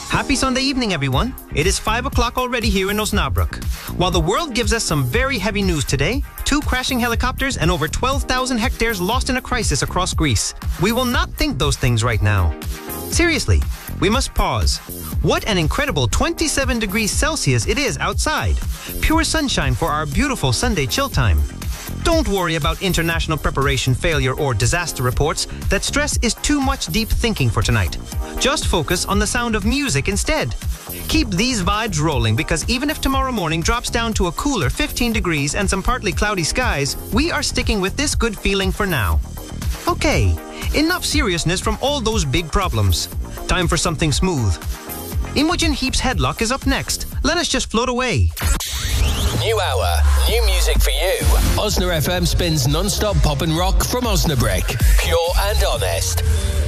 Happy Sunday evening, everyone. It is 5 o'clock already here in Osnabrück. While the world gives us some very heavy news today, 2 crashing helicopters and over 12,000 hectares lost in a crisis across Greece, we will not think those things right now. Seriously, we must pause. What an incredible 27 degrees Celsius it is outside. Pure sunshine for our beautiful Sunday chill time. Don't worry about international preparation failure or disaster reports. That stress is too much deep thinking for tonight. Just focus on the sound of music instead. Keep these vibes rolling, because even if tomorrow morning drops down to a cooler 15 degrees and some partly cloudy skies, we are sticking with this good feeling for now. Okay, enough seriousness from all those big problems. Time for something smooth. Imogen Heap's Headlock is up next. Let us just float away. New hour, new music for you. Osna FM spins non-stop pop and rock from Osnabrück. Pure and honest.